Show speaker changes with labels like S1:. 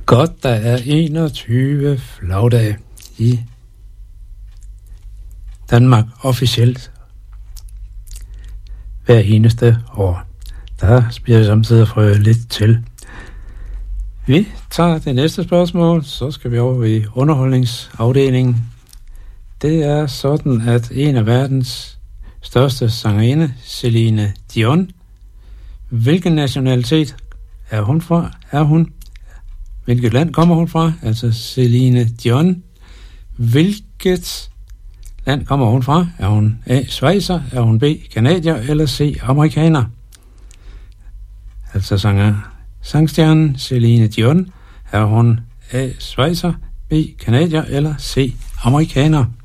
S1: Godt, der er 21 flagdage i Danmark officielt hver eneste år. Der bliver vi samtidig frøet lidt til. Vi tager det næste spørgsmål, så skal vi over i underholdningsafdelingen. Det er sådan, at en af verdens største sangerinde, Celine Dion, hvilken nationalitet er hun fra? Hvilket land kommer hun fra? Altså Celine Dion. Hvilket land kommer hun fra? Er hun A. Schweizer, er hun B. Canadier eller C. Amerikaner? Altså sangstjernen Celine Dion. Er hun A. Schweizer, B. Canadier eller C. Amerikaner?